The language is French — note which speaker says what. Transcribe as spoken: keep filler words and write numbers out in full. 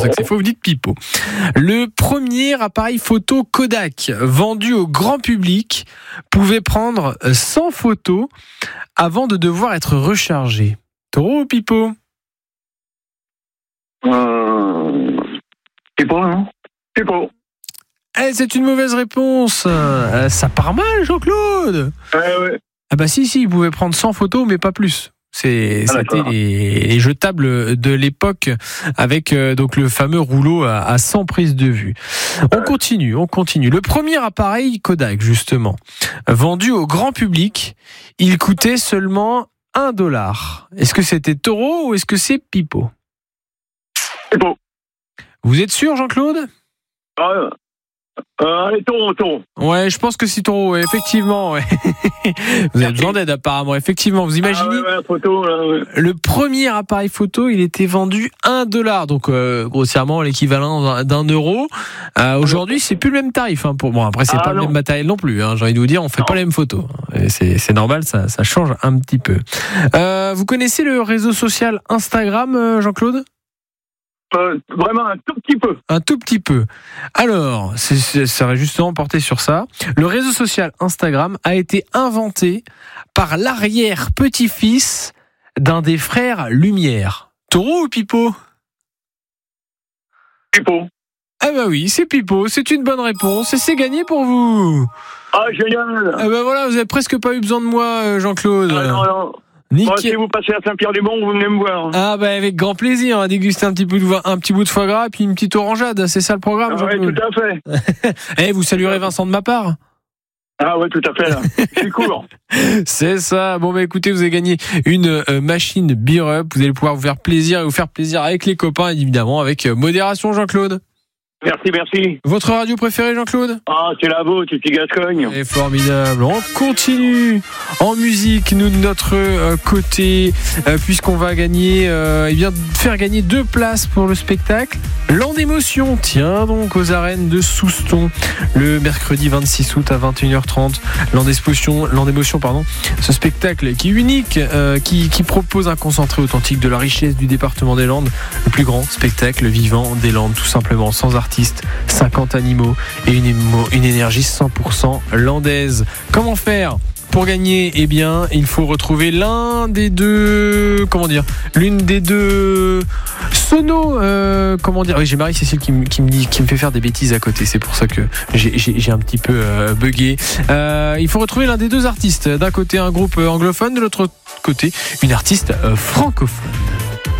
Speaker 1: ça que c'est faux, vous dites pipeau. Le premier appareil photo Kodak vendu au grand public pouvait prendre cent photos avant de devoir être rechargé. Taureau ou pipeau?
Speaker 2: Euh... Pipeau, non? Pipeau.
Speaker 1: Eh, c'est une mauvaise réponse. Euh, ça part mal, Jean-Claude.
Speaker 2: Euh, ouais.
Speaker 1: Ah bah si, si, il pouvait prendre cent photos, mais pas plus. C'est,
Speaker 2: ah,
Speaker 1: c'était les, les jetables de l'époque avec euh, donc le fameux rouleau à, à cent prises de vue. On continue, on continue. Le premier appareil Kodak, justement, vendu au grand public, il coûtait seulement un dollar. Est-ce que c'était taureau ou est-ce que c'est pipeau?
Speaker 2: Pipeau.
Speaker 1: Vous êtes sûr, Jean-Claude?
Speaker 2: Ah, Euh, allez, taureau, taureau.
Speaker 1: Ouais, je pense que c'est taureau, ouais, effectivement. Ouais. Vous avez besoin d'aide apparemment, effectivement. Vous imaginez
Speaker 2: ah, ouais, ouais, photo, là, ouais.
Speaker 1: Le premier appareil photo, il était vendu un dollar, donc euh, grossièrement l'équivalent d'un euro. Euh, aujourd'hui, c'est plus le même tarif. Hein, pour bon, après c'est ah, pas non. le même matériel non plus. Hein, j'ai envie de vous dire, on fait non. pas les mêmes photos. Et c'est, c'est normal, ça, ça change un petit peu. Euh, vous connaissez le réseau social Instagram, Jean-Claude?
Speaker 2: Euh, vraiment un tout petit peu.
Speaker 1: Un tout petit peu. Alors, c'est, c'est, ça aurait justement porté sur ça. Le réseau social Instagram a été inventé par l'arrière-petit-fils d'un des frères Lumière. Taureau ou pipeau?
Speaker 2: Pipeau.
Speaker 1: Ah bah oui, c'est pipeau. C'est une bonne réponse et c'est gagné pour vous.
Speaker 2: Ah, génial.
Speaker 1: Ah bah voilà, vous avez presque pas eu besoin de moi, Jean-Claude.
Speaker 2: Ah, non, non. Bon, si vous passez à Saint-Pierre-du-Mont, vous venez me voir.
Speaker 1: Ah bah avec grand plaisir, on va déguster un petit peu de, un petit bout de foie gras et puis une petite orangeade, c'est ça le programme,
Speaker 2: ah, oui, tout à fait.
Speaker 1: Eh, vous saluerez Vincent de ma part.
Speaker 2: Ah ouais, tout à fait, là. C'est court.
Speaker 1: C'est ça. Bon bah écoutez, vous avez gagné une euh, machine Beer Up, vous allez pouvoir vous faire plaisir et vous faire plaisir avec les copains, évidemment, avec euh, modération, Jean-Claude.
Speaker 2: Merci, merci.
Speaker 1: Votre radio préférée, Jean-Claude?
Speaker 2: Ah, c'est la vôtre, c'est Gascogne.
Speaker 1: C'est formidable. On continue en musique, nous de notre euh, côté, euh, puisqu'on va gagner, euh, eh bien, faire gagner deux places pour le spectacle L'An d'émotion. Tiens donc aux arènes de Souston, le mercredi vingt-six août à vingt et une heures trente. L'An d'émotion, l'An d'émotion, pardon. Ce spectacle qui est unique, euh, qui, qui propose un concentré authentique de la richesse du département des Landes, le plus grand spectacle vivant des Landes, tout simplement, sans artistes, cinquante animaux et une, émo, une énergie cent pour cent landaise. Comment faire pour gagner? Eh bien, il faut retrouver l'un des deux, comment dire, l'une des deux sonos, euh, comment dire. Oui, j'ai Marie-Cécile qui, qui me dit, qui me fait faire des bêtises à côté. C'est pour ça que j'ai, j'ai, j'ai un petit peu euh, bugué. Euh, il faut retrouver l'un des deux artistes. D'un côté, un groupe anglophone, de l'autre côté, une artiste euh, francophone.